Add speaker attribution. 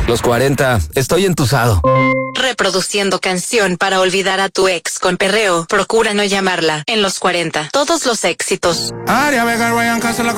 Speaker 1: Los 40, estoy entusado.
Speaker 2: Reproduciendo canción para olvidar a tu ex con perreo. Procura no llamarla en los 40. Todos los éxitos.
Speaker 3: Aria Vega, Ryan Castro, la